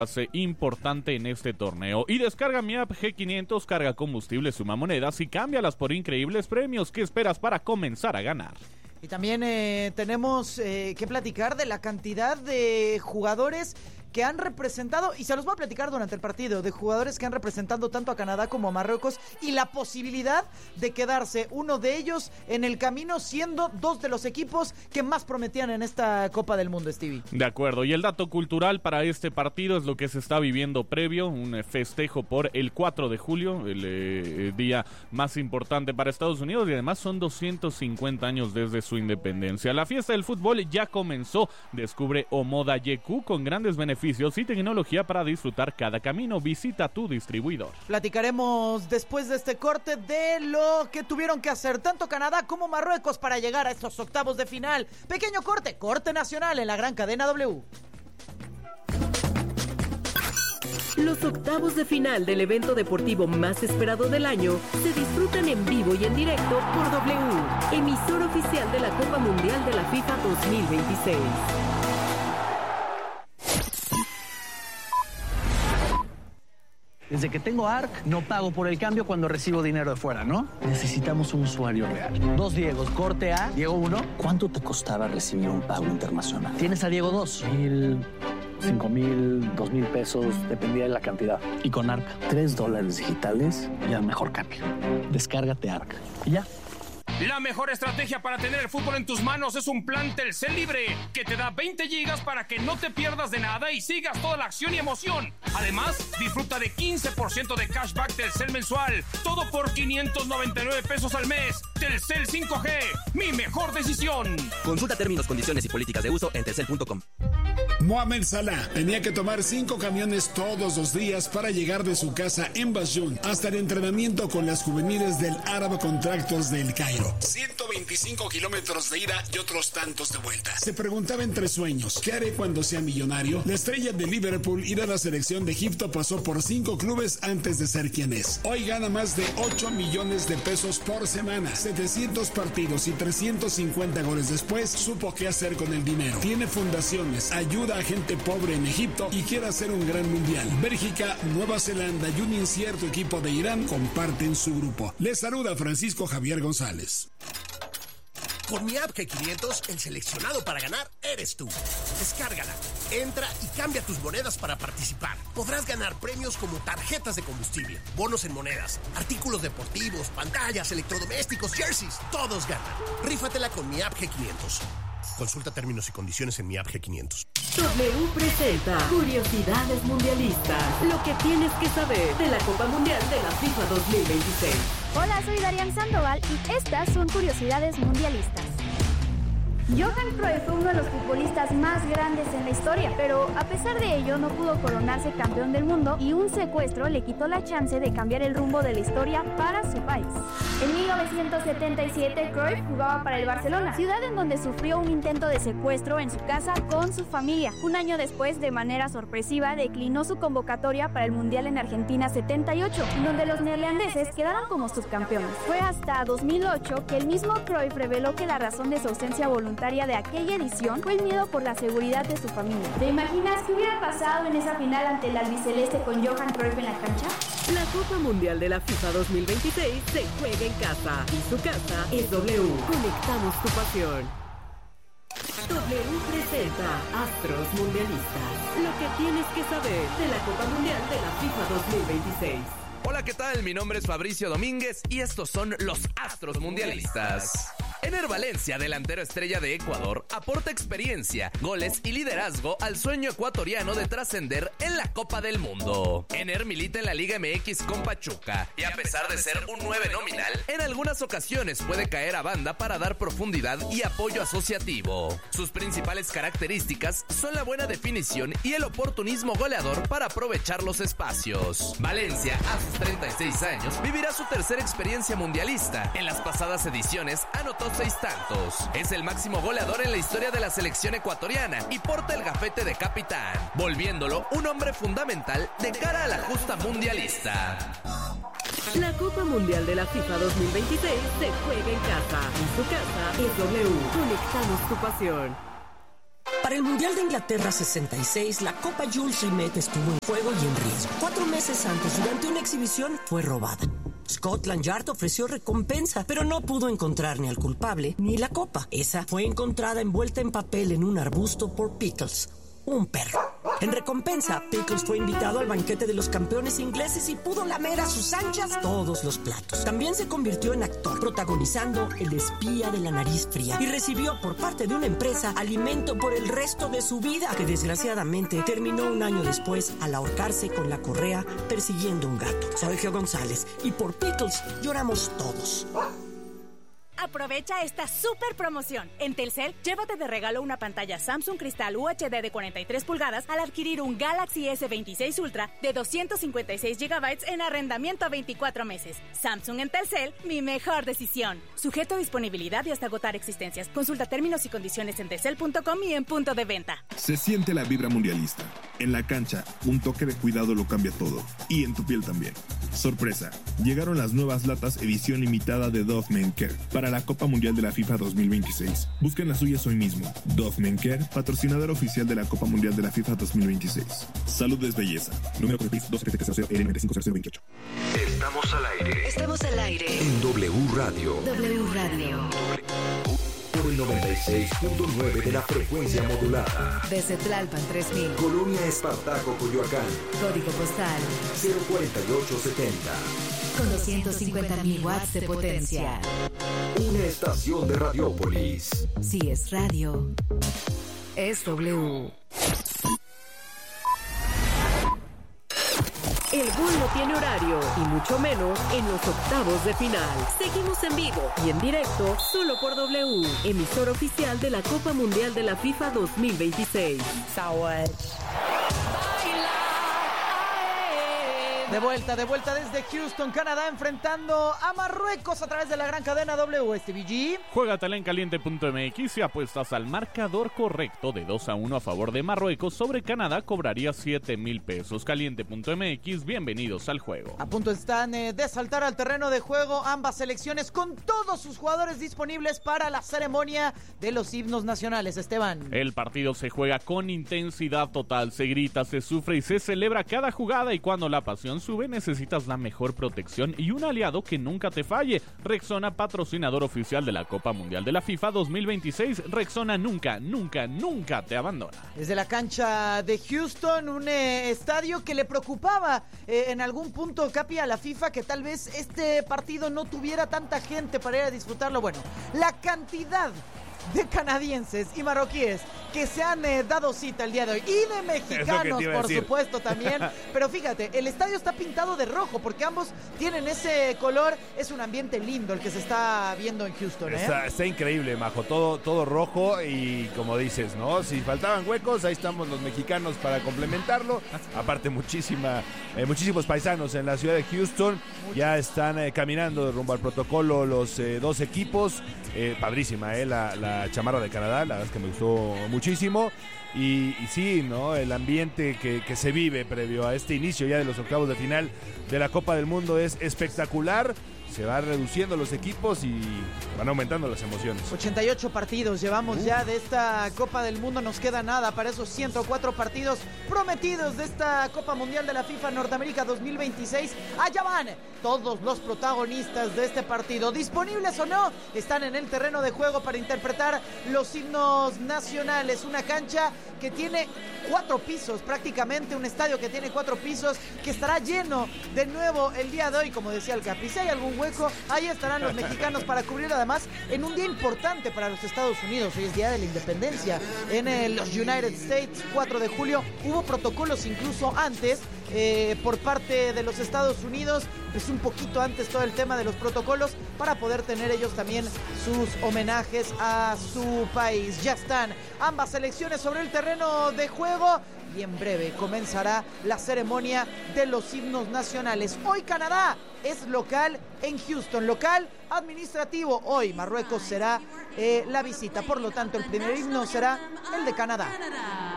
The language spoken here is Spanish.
importante en este torneo. Y descarga mi app G500, carga combustible, suma monedas y cámbialas por increíbles premios. ¿Qué esperas para comenzar a ganar? Y también tenemos que platicar de la cantidad de jugadores que han representado, y se los voy a platicar durante el partido, de jugadores que han representado tanto a Canadá como a Marruecos, y la posibilidad de quedarse uno de ellos en el camino, siendo dos de los equipos que más prometían en esta Copa del Mundo, Stevie. De acuerdo, y el dato cultural para este partido es lo que se está viviendo previo, un festejo por el 4 de julio, el día más importante para Estados Unidos, y además son 250 años desde su independencia. La fiesta del fútbol ya comenzó. Descubre Omoda YQ con grandes beneficios y tecnología para disfrutar cada camino. Visita tu distribuidor. Platicaremos después de este corte de lo que tuvieron que hacer tanto Canadá como Marruecos para llegar a estos octavos de final. Pequeño corte nacional en la gran cadena W. Los octavos de final del evento deportivo más esperado del año se disfrutan en vivo y en directo por W, emisor oficial de la Copa Mundial de la FIFA 2026. Desde que tengo ARC, no pago por el cambio cuando recibo dinero de fuera, ¿no? Necesitamos un usuario real. 2 Diegos, corte A, Diego 1. ¿Cuánto te costaba recibir un pago internacional? Tienes a Diego 2. 1,000, 5,000, 2,000 pesos, dependía de la cantidad. Y con ARC, $3 digitales, ya mejor cambio. Descárgate ARC. Y ya. La mejor estrategia para tener el fútbol en tus manos es un plan Telcel Libre, que te da 20 gigas para que no te pierdas de nada y sigas toda la acción y emoción. Además, disfruta de 15% de cashback Telcel mensual, todo por 599 pesos al mes. Telcel 5G, mi mejor decisión. Consulta términos, condiciones y políticas de uso en telcel.com. Mohamed Salah tenía que tomar 5 camiones todos los días para llegar de su casa en Basjún hasta el entrenamiento con las juveniles del Arab Contractors del Cairo. 125 kilómetros de ida y otros tantos de vuelta. Se preguntaba entre sueños, ¿qué haré cuando sea millonario? La estrella de Liverpool y de la selección de Egipto pasó por 5 clubes antes de ser quien es. Hoy gana más de 8 millones de pesos por semana. 700 partidos y 350 goles después, supo qué hacer con el dinero. Tiene fundaciones, ayuda a gente pobre en Egipto y quiere hacer un gran mundial. Bélgica, Nueva Zelanda y un incierto equipo de Irán comparten su grupo. Les saluda Francisco Javier González. Con mi app G500, el seleccionado para ganar eres tú. Descárgala, entra y cambia tus monedas para participar. Podrás ganar premios como tarjetas de combustible, bonos en monedas, artículos deportivos, pantallas, electrodomésticos, jerseys. Todos ganan. Rífatela con mi app G500. Consulta términos y condiciones en mi app G500. W presenta Curiosidades Mundialistas. Lo que tienes que saber de la Copa Mundial de la FIFA 2026. Hola, soy Darian Sandoval y estas son Curiosidades Mundialistas. Johan Cruyff fue uno de los futbolistas más grandes en la historia, pero a pesar de ello no pudo coronarse campeón del mundo y un secuestro le quitó la chance de cambiar el rumbo de la historia para su país. En 1977, Cruyff jugaba para el Barcelona, ciudad en donde sufrió un intento de secuestro en su casa con su familia. Un año después, de manera sorpresiva, declinó su convocatoria para el Mundial en Argentina 78, en donde los neerlandeses quedaron como subcampeones. Fue hasta 2008 que el mismo Cruyff reveló que la razón de su ausencia voluntaria de aquella edición fue el miedo por la seguridad de su familia. ¿Te imaginas qué hubiera pasado en esa final ante el albiceleste con Johan Cruyff en la cancha? La Copa Mundial de la FIFA 2026 se juega en casa y su casa es W. Conectamos tu pasión. W presenta Astros Mundialistas. Lo que tienes que saber de la Copa Mundial de la FIFA 2026. Hola, ¿qué tal? Mi nombre es Fabricio Domínguez y estos son los Astros Mundialistas. Ener Valencia, delantero estrella de Ecuador, aporta experiencia, goles y liderazgo al sueño ecuatoriano de trascender en la Copa del Mundo. Ener milita en la Liga MX con Pachuca y a pesar de ser un 9 nominal, en algunas ocasiones puede caer a banda para dar profundidad y apoyo asociativo. Sus principales características son la buena definición y el oportunismo goleador para aprovechar los espacios. Valencia, a sus 36 años, vivirá su tercera experiencia mundialista. En las pasadas ediciones anotó 6 tantos. Es el máximo goleador en la historia de la selección ecuatoriana y porta el gafete de capitán, volviéndolo un hombre fundamental de cara a la justa mundialista. La Copa Mundial de la FIFA 2026 se juega en casa y su casa es W. Conectamos tu pasión. Para el Mundial de Inglaterra 66, la Copa Jules Rimet estuvo en juego y en riesgo. 4 meses antes, durante una exhibición, fue robada. Scotland Yard ofreció recompensa, pero no pudo encontrar ni al culpable ni la copa. Esa fue encontrada envuelta en papel en un arbusto por Pickles, un perro. En recompensa, Pickles fue invitado al banquete de los campeones ingleses y pudo lamer a sus anchas todos los platos. También se convirtió en actor, protagonizando El espía de la nariz fría, y recibió por parte de una empresa alimento por el resto de su vida, que desgraciadamente terminó un año después al ahorcarse con la correa persiguiendo un gato. Soy Geo González y por Pickles lloramos todos. Aprovecha esta super promoción. En Telcel, llévate de regalo una pantalla Samsung Cristal UHD de 43 pulgadas al adquirir un Galaxy S26 Ultra de 256 GB en arrendamiento a 24 meses. Samsung en Telcel, mi mejor decisión. Sujeto a disponibilidad y hasta agotar existencias. Consulta términos y condiciones en telcel.com y en punto de venta. Se siente la vibra mundialista. En la cancha, un toque de cuidado lo cambia todo. Y en tu piel también. Sorpresa, llegaron las nuevas latas edición limitada de Dove Men Care para la Copa Mundial de la FIFA 2026. Busquen las suyas hoy mismo. Dove Men Care, patrocinador oficial de la Copa Mundial de la FIFA 2026. Salud es belleza. Número de PIS 27700L950028. Estamos al aire. Estamos al aire. En W Radio. W Radio. Por el 96.9 de la frecuencia modulada. Desde Tlalpan 3000. Colonia Espartaco, Coyoacán. Código postal 04870. Con 250.000 watts de potencia. Una estación de Radiópolis. Si es radio, es W. El gol no tiene horario, y mucho menos en los octavos de final. Seguimos en vivo y en directo solo por W, emisora oficial de la Copa Mundial de la FIFA 2026. De vuelta desde Houston, Canadá, enfrentando a Marruecos a través de la gran cadena WSTVG. Juégatela en caliente.mx y apuestas al marcador correcto de 2-1 a favor de Marruecos sobre Canadá, cobraría 7,000 pesos. Caliente.mx, bienvenidos al juego. A punto están de saltar al terreno de juego ambas selecciones con todos sus jugadores disponibles para la ceremonia de los himnos nacionales. Esteban. El partido se juega con intensidad total, se grita, se sufre y se celebra cada jugada, y cuando la pasión sube necesitas la mejor protección y un aliado que nunca te falle. Rexona, patrocinador oficial de la Copa Mundial de la FIFA 2026. Rexona nunca te abandona. Desde la cancha de Houston, un estadio que le preocupaba en algún punto, Capi, a la FIFA, que tal vez este partido no tuviera tanta gente para ir a disfrutarlo. Bueno, la cantidad de canadienses y marroquíes que se han dado cita el día de hoy, y de mexicanos, por supuesto, también. Pero fíjate, el estadio está pintado de rojo porque ambos tienen ese color. Es un ambiente lindo el que se está viendo en Houston. Está increíble, Majo, todo rojo, y como dices, ¿no? Si faltaban huecos, ahí estamos los mexicanos para complementarlo. Aparte, muchísimos paisanos en la ciudad de Houston. Ya están caminando rumbo al protocolo los dos equipos. Padrísima, la chamarra de Canadá, la verdad es que me gustó muchísimo. Y sí, ¿no? El ambiente que se vive previo a este inicio ya de los octavos de final de la Copa del Mundo es espectacular. Se van reduciendo los equipos y van aumentando las emociones. 88 partidos llevamos ya de esta Copa del Mundo. Nos queda nada para esos 104 partidos prometidos de esta Copa Mundial de la FIFA Norteamérica 2026. Allá van todos los protagonistas de este partido. Disponibles o no, están en el terreno de juego para interpretar los himnos nacionales. Una cancha que tiene 4 pisos, prácticamente un estadio que tiene 4 pisos, que estará lleno de nuevo el día de hoy. Como decía el Capi, si hay algún hueco, ahí estarán los mexicanos para cubrirlo, además en un día importante para los Estados Unidos. Hoy es Día de la Independencia en los United States, 4 de julio. Hubo protocolos incluso antes por parte de los Estados Unidos, pues un poquito antes todo el tema de los protocolos, para poder tener ellos también sus homenajes a su país. Ya están ambas selecciones sobre el terreno de juego y en breve comenzará la ceremonia de los himnos nacionales. Hoy Canadá es local en Houston, local administrativo. Hoy Marruecos será la visita, por lo tanto el primer himno será el de Canadá.